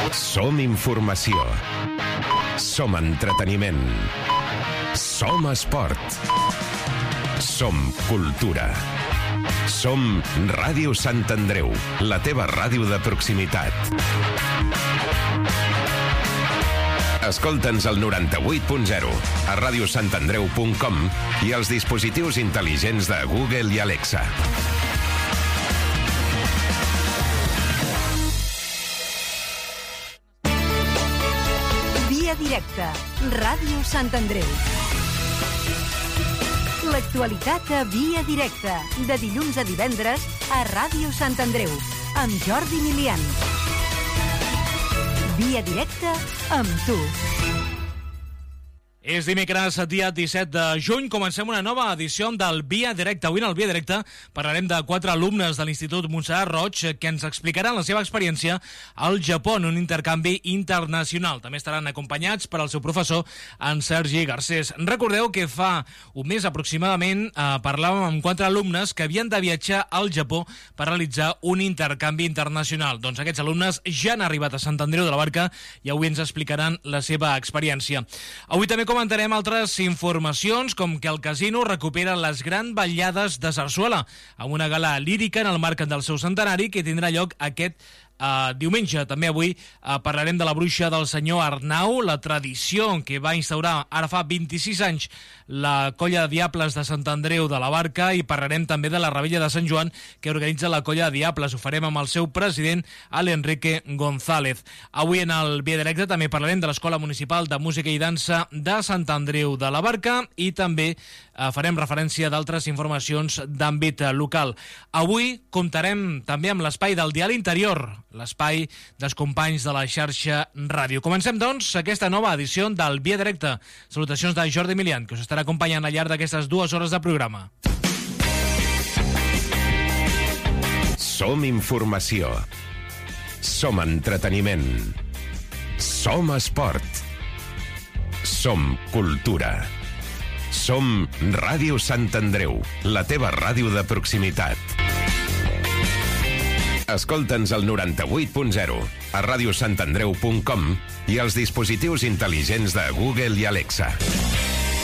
Som informació. Som entreteniment. Som esport. Som cultura. Som Ràdio Sant Andreu, la teva ràdio de proximitat. Escolta'ns al 98.0, a radiosantandreu.com i als dispositius intel·ligents de Google i Alexa. Via directa, Ràdio Sant Andreu. L'actualitat a Via directa, de dilluns a divendres a Ràdio Sant Andreu, amb Jordi Milian. Via directa amb tu. És dimecres, dia 17 de juny, comencem una nova edició del Via Directe. Avui en el Via Directe parlarem de 4 alumnes de l'Institut Montserrat Roig que ens explicaran la seva experiència al Japó en un intercanvi internacional. També estaran acompanyats per al seu professor, en Sergi Garcés. Recordeu que fa un mes aproximadament parlàvem amb 4 alumnes que havien de viatjar al Japó per realitzar un intercanvi internacional. Doncs aquests alumnes ja han arribat a Sant Andreu de la Barca i avui ens explicaran la seva experiència. Avui també comentarem altres informacions, com que el casino recupera les grans ballades de sarsuela, amb una gala lírica en el marc del seu centenari que tindrà lloc aquest diumenge. També avui parlarem de la bruixa del senyor Arnau, la tradició que va instaurar ara fa 26 anys la colla de Diables de Sant Andreu de la Barca, i parlarem també de la Rebella de Sant Joan que organitza la colla de Diables. Ho farem amb el seu president, l'Enrique González. Avui en el Via Directe també parlarem de l'Escola Municipal de Música i Dansa de Sant Andreu de la Barca i també farem referència d'altres informacions d'àmbit local. Avui comptarem també amb l'espai del Dial Interior, l'espai dels companys de la xarxa ràdio. Comencem, doncs, aquesta nova edició del Via Directe. Salutacions de Jordi Milian, que us estarà acompanyant al llarg d'aquestes 2 hores de programa. Som informació. Som entreteniment. Som esport. Som cultura. Som Ràdio Sant Andreu, la teva ràdio de proximitat. Escolta'ns al 98.0, a radiosantandreu.com i als dispositius intel·ligents de Google i Alexa.